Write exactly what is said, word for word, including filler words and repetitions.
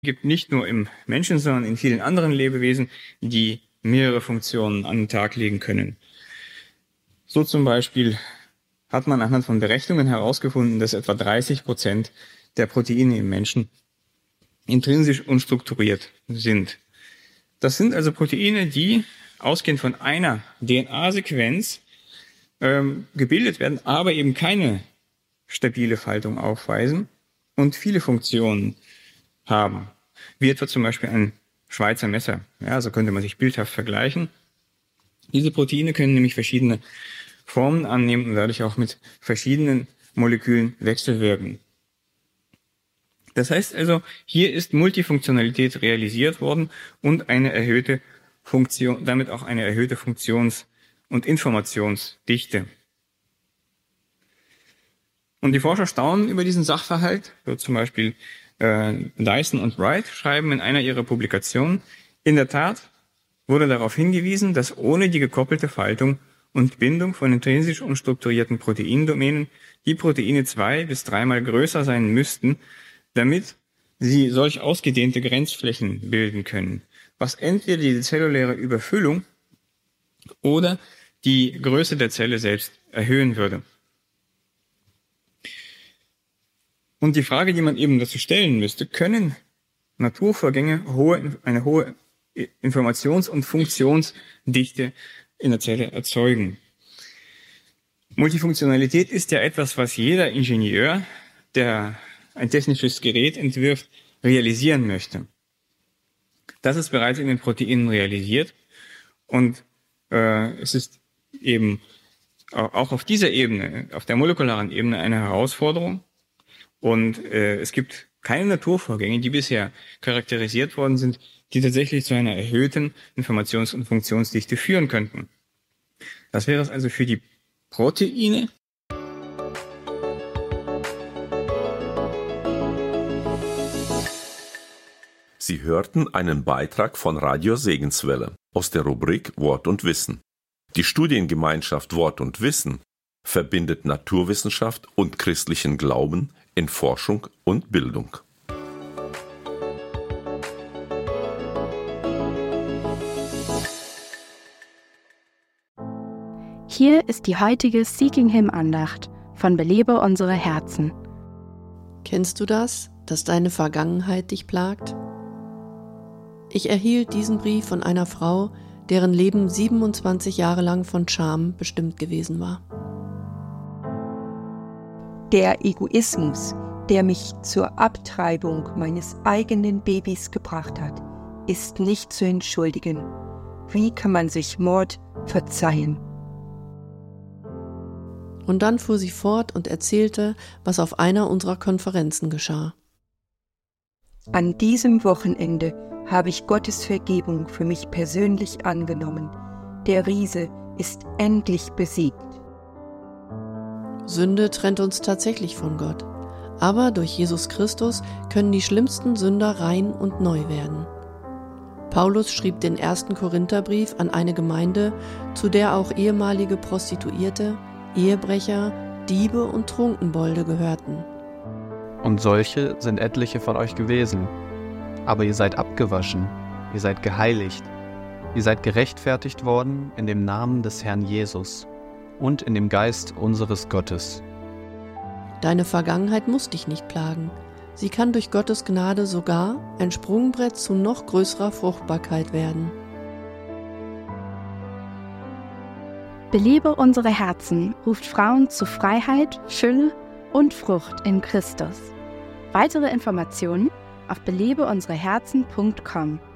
gibt nicht nur im Menschen, sondern in vielen anderen Lebewesen, die mehrere Funktionen an den Tag legen können. So zum Beispiel hat man anhand von Berechnungen herausgefunden, dass etwa dreißig Prozent der Proteine im Menschen intrinsisch unstrukturiert sind. Das sind also Proteine, die ausgehend von einer D N A-Sequenz ähm, gebildet werden, aber eben keine stabile Faltung aufweisen und viele Funktionen haben. Wie etwa zum Beispiel ein Schweizer Messer. Ja, so könnte man sich bildhaft vergleichen. Diese Proteine können nämlich verschiedene Formen annehmen und dadurch auch mit verschiedenen Molekülen wechselwirken. Das heißt also, hier ist Multifunktionalität realisiert worden und eine erhöhte Funktion, damit auch eine erhöhte Funktions- und Informationsdichte. Und die Forscher staunen über diesen Sachverhalt. So zum Beispiel äh, Dyson und Wright schreiben in einer ihrer Publikationen: In der Tat wurde darauf hingewiesen, dass ohne die gekoppelte Faltung und Bindung von intrinsisch unstrukturierten Proteindomänen die Proteine zwei bis dreimal größer sein müssten, damit sie solch ausgedehnte Grenzflächen bilden können, was entweder die zelluläre Überfüllung oder die Größe der Zelle selbst erhöhen würde. Und die Frage, die man eben dazu stellen müsste: Können Naturvorgänge hohe, eine hohe Informations- und Funktionsdichte in der Zelle erzeugen? Multifunktionalität ist ja etwas, was jeder Ingenieur, der ein technisches Gerät entwirft, realisieren möchte. Das ist bereits in den Proteinen realisiert und äh, es ist eben auch auf dieser Ebene, auf der molekularen Ebene, eine Herausforderung. Und äh, es gibt keine Naturvorgänge, die bisher charakterisiert worden sind, die tatsächlich zu einer erhöhten Informations- und Funktionsdichte führen könnten. Das wäre es also für die Proteine. Sie hörten einen Beitrag von Radio Segenswelle aus der Rubrik Wort und Wissen. Die Studiengemeinschaft Wort und Wissen verbindet Naturwissenschaft und christlichen Glauben in Forschung und Bildung. Hier ist die heutige Seeking Him Andacht von Belebe unsere Herzen. Kennst du das, dass deine Vergangenheit dich plagt? Ich erhielt diesen Brief von einer Frau, deren Leben siebenundzwanzig Jahre lang von Scham bestimmt gewesen war. Der Egoismus, der mich zur Abtreibung meines eigenen Babys gebracht hat, ist nicht zu entschuldigen. Wie kann man sich Mord verzeihen? Und dann fuhr sie fort und erzählte, was auf einer unserer Konferenzen geschah. An diesem Wochenende habe ich Gottes Vergebung für mich persönlich angenommen. Der Riese ist endlich besiegt. Sünde trennt uns tatsächlich von Gott. Aber durch Jesus Christus können die schlimmsten Sünder rein und neu werden. Paulus schrieb den ersten Korintherbrief an eine Gemeinde, zu der auch ehemalige Prostituierte, Ehebrecher, Diebe und Trunkenbolde gehörten. Und solche sind etliche von euch gewesen. Aber ihr seid abgewaschen, ihr seid geheiligt, ihr seid gerechtfertigt worden in dem Namen des Herrn Jesus und in dem Geist unseres Gottes. Deine Vergangenheit muss dich nicht plagen. Sie kann durch Gottes Gnade sogar ein Sprungbrett zu noch größerer Fruchtbarkeit werden. Belebe unsere Herzen ruft Frauen zu Freiheit, Fülle und Frucht in Christus. Weitere Informationen auf belebe unsere herzen punkt com.